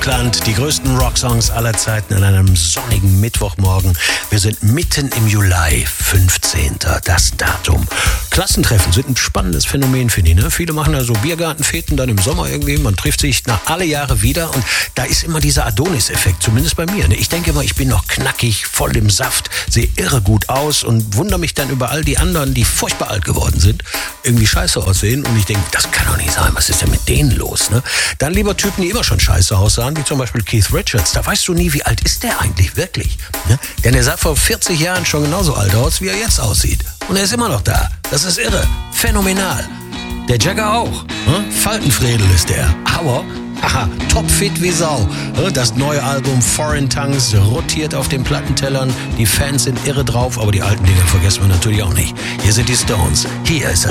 Rockland, die größten Rocksongs aller Zeiten an einem sonnigen Mittwochmorgen. Wir sind mitten im Juli, 15. Das Datum. Klassentreffen sind ein spannendes Phänomen, finde ich. Ne? Viele machen also Biergartenfeten dann im Sommer irgendwie. Man trifft sich nach alle Jahre wieder und da ist immer dieser Adonis-Effekt, zumindest bei mir. Ne? Ich denke immer, ich bin noch knackig, voll im Saft, sehe irre gut aus und wundere mich dann über all die anderen, die furchtbar alt geworden sind, irgendwie scheiße aussehen. Und ich denke, das kann doch nicht sein. Was ist denn mit denen los? Ne? Dann lieber Typen, die immer schon scheiße aussahen, wie zum Beispiel Keith Richards. Da weißt du nie, wie alt ist der eigentlich wirklich. Ne? Denn er sah vor 40 Jahren schon genauso alt aus, wie er jetzt aussieht. Und er ist immer noch da. Das ist irre. Phänomenal. Der Jagger auch. Ne? Faltenfredel ist der. Aber, topfit wie Sau. Das neue Album Foreign Tongues rotiert auf den Plattentellern. Die Fans sind irre drauf, aber die alten Dinge vergessen wir natürlich auch nicht. Hier sind die Stones. Hier ist